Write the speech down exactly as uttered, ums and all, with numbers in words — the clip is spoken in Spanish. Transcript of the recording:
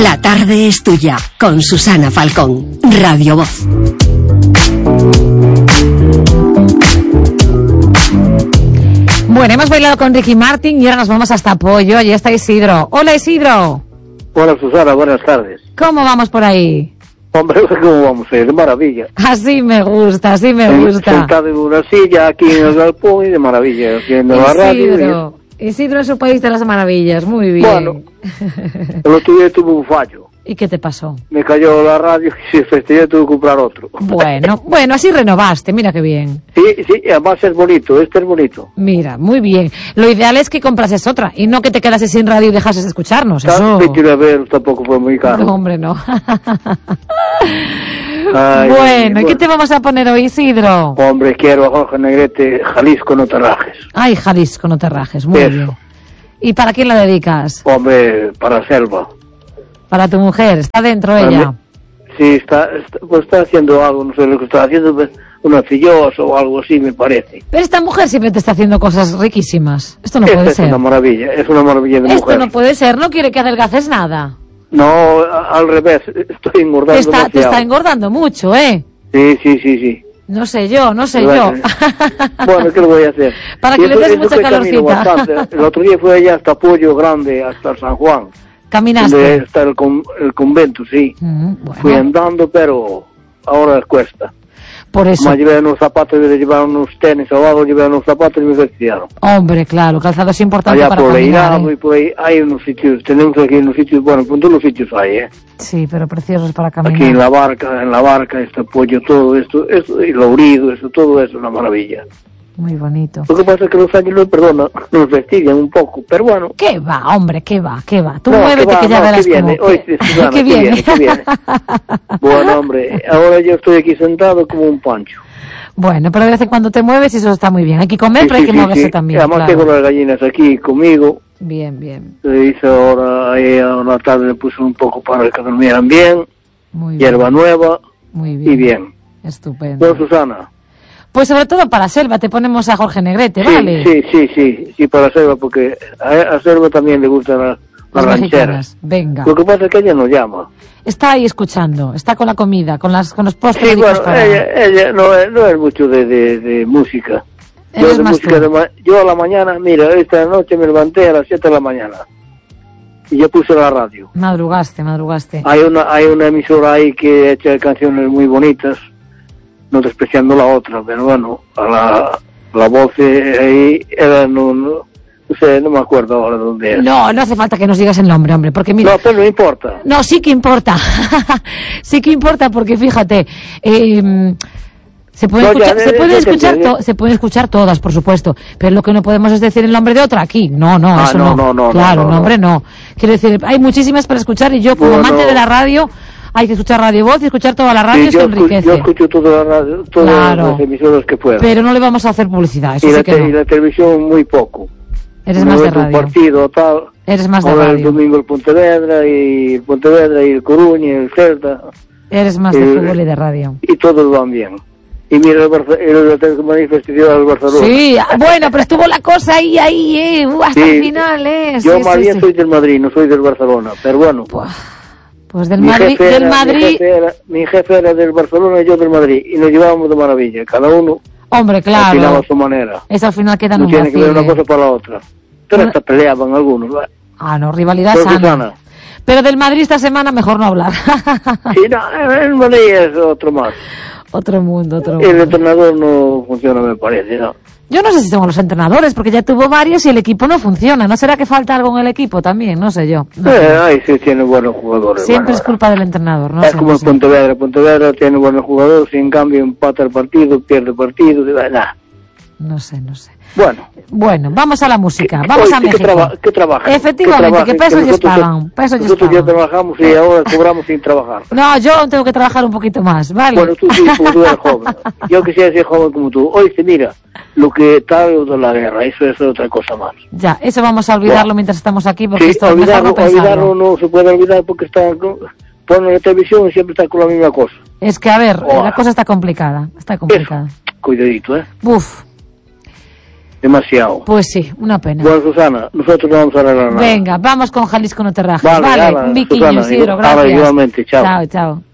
La tarde es tuya, con Susana Falcón, Radio Voz. Bueno, hemos bailado con Ricky Martin y ahora nos vamos hasta Pollo. Allí está Isidro. Hola, Isidro. Hola, Susana, buenas tardes. ¿Cómo vamos por ahí? Hombre, ¿cómo vamos a ir? De maravilla. Así me gusta, así me gusta. Sentado en una silla aquí en el galpón y de maravilla, haciendo la radio. Y... Isidro es su país de las maravillas, muy bien. Bueno, el otro día tuve un fallo. ¿Y qué te pasó? Me cayó la radio y si festejé tuve que comprar otro. Bueno, bueno, así renovaste, mira qué bien. Sí, sí, además es bonito, este es bonito. Mira, muy bien. Lo ideal es que comprases otra y no que te quedases sin radio y dejases de escucharnos. Eso... veinte ver tampoco fue muy caro. No, hombre, no. Ay, bueno, bueno, ¿y qué te vamos a poner hoy, Isidro? Hombre, quiero a Jorge Negrete, Jalisco, no te rajes. Ay, Jalisco, no te rajes, muy Eso. bien. ¿Y para quién la dedicas? Hombre, para Selva. Para tu mujer, ¿está dentro Para ella? mí, sí, está, está, pues está haciendo algo, no sé lo que está haciendo, pues, una fillosa o algo así, me parece. Pero esta mujer siempre te está haciendo cosas riquísimas. Esto no Esta puede es ser. una maravilla, es una maravilla de Esto mujer. no puede ser, no quiere que adelgaces nada. No, a- al revés, estoy engordando Te está, te demasiado. está engordando mucho, ¿eh? Sí, sí, sí, sí. No sé yo, no sé Bueno, yo. Bueno, ¿qué le voy a hacer? Para Y que le eso- des eso mucha que camino calorcita. bastante. El otro día fui allá hasta Pollo Grande, hasta San Juan. Donde Caminaste. está el, con- el convento, sí. Mm, Fui bueno, andando, pero ahora cuesta. por eso. Me llevé unos zapatos, de llevar unos tenis abajo, llevé unos zapatos y me vestieron. Hombre, claro, calzado es importante Allá para por caminar, Leirado ¿eh? y por ahí hay unos sitios, tenemos aquí unos sitios, bueno, por todos los sitios hay, ¿eh? Sí, pero preciosos para caminar. Aquí en la barca, en la barca, este pollo, todo esto, esto y Lourido, eso, todo eso es una maravilla. Muy bonito. Lo que pasa es que los años, no, perdona, nos vestigan un poco, pero bueno. ¿Qué va, hombre? ¿Qué va? ¿Qué va? Tú No, muévete que va, que ya no, verás que viene. cómo... Hoy sí, Susana, ¿Qué que viene? viene, que viene. Bueno, hombre, ahora yo estoy aquí sentado como un pancho. Bueno, pero de vez en cuando te mueves y eso está muy bien. Hay que comer, Sí, pero hay sí, que sí, moverse sí. también. Además claro. tengo las gallinas aquí conmigo. Bien, bien. Se hizo ahora, ahí a la tarde le puse un poco para que durmieran bien, Muy bien. hierba nueva Muy bien. y bien. Estupendo. Bueno, Susana. Pues sobre todo para Selva te ponemos a Jorge Negrete, Sí, ¿vale? sí, sí, sí, sí, para Selva, porque a, a Selva también le gustan las, las Las rancheras. mexicanas. Venga. Lo que pasa es que ella no llama. Está ahí escuchando, está con la comida, con las con los postres Sí, ricos bueno, para... ella, ella no, es- no es mucho de, de, de música. Yo, Eres de más música tú. de ma- yo a la mañana, mira, esta noche me levanté a las siete de la mañana y yo puse la radio. Madrugaste, madrugaste. Hay una hay una emisora ahí que echa canciones muy bonitas, no despreciando la otra, pero bueno, a la, la voz eh, ahí era, no, no, no sé, no me acuerdo ahora dónde es. No, no hace falta que nos digas el nombre, hombre, porque mira... No, pero no importa. No, sí que importa. Sí que importa porque fíjate, eh, se pueden No, ya, escuchar, ya, se ya, pueden ya te escuchar, entiendo. to- se pueden escuchar todas, por supuesto, pero lo que no podemos es decir el nombre de otra aquí. No, no, Ah, eso no, no. no, no, Claro, no, no, no, hombre, no. Quiero decir, hay muchísimas para escuchar y yo como Bueno. amante de la radio hay que escuchar Radio Voz y escuchar toda la radio, Sí, eso yo, escu- enriquece. yo escucho toda la radio, todas Claro. las emisoras que puedo. Pero no le vamos a hacer publicidad, eso y, sí la que te- no. y la televisión muy poco. Eres No más de ves un radio. partido tal. Eres más de Ahora el radio. domingo el Pontevedra y el Pontevedra y el Coruña y el Celta Eres más de Eh, fútbol y de radio. y todos van bien. Y mira el, Barça, el Atlético de Madrid festival del Barcelona. Sí, ah, bueno, pero estuvo la cosa ahí, ahí, eh, uh, hasta Sí. el final, eh. Yo Sí, más sí, bien sí. soy del Madrid, no soy del Barcelona, pero bueno. Buah, pues del Mi Madrid, jefe del era- Madrid, Mi jefe, era, mi jefe era del Barcelona y yo del Madrid. Y nos llevábamos de maravilla. Cada uno hombre, opinaba claro. a su manera. Eso al final queda en No un tiene que ver vacío. una cosa para la otra. Pero Una- hasta peleaban algunos. ¿vale? Ah, no, rivalidad Pero, sana. Susana, Pero del Madrid esta semana mejor no hablar. sí, no, el Madrid es otro más. Otro mundo, otro El mundo. entrenador no funciona, me parece, ¿no? Yo no sé si somos los entrenadores, porque ya tuvo varios y el equipo no funciona. ¿No será que falta algo en el equipo también? No sé yo. No. Eh, ahí sí tiene buenos jugadores. Siempre bueno, es culpa del entrenador, no es sé. como no el sé. Pontevedra. Pontevedra tiene buenos jugadores y en cambio empata el partido, pierde partido. y, nah. No sé, no sé. Bueno. Bueno, vamos a la música, vamos Hoy a sí que México. traba- que trabajen, Efectivamente, trabajen, que pesos les nosotros- pagan, pesos les Nosotros ya pagan. trabajamos y ahora cobramos sin trabajar. No, yo tengo que trabajar un poquito más, ¿vale? Bueno, tú sí, como tú eres joven. Yo quisiera ser joven como tú. Oíste, mira, lo que tal de la guerra, eso es otra cosa más. Ya, eso vamos a olvidarlo Buah. mientras estamos aquí, porque Sí, esto mejor olvidarlo, no pensarlo. olvidarlo no se puede olvidar porque está con- ponen la televisión y siempre está con la misma cosa. Es que, a ver, Buah. la cosa está complicada, está complicada. Cuidadito, ¿eh? Uf. demasiado. Pues sí, una pena. Bueno, Susana, nosotros no vamos a arreglar nada. Venga, vamos con Jalisco no te rajes. Vale, vale, ala, un biquiño, Susana, Isidro, ala, gracias. igualmente, chao. Chao, chao.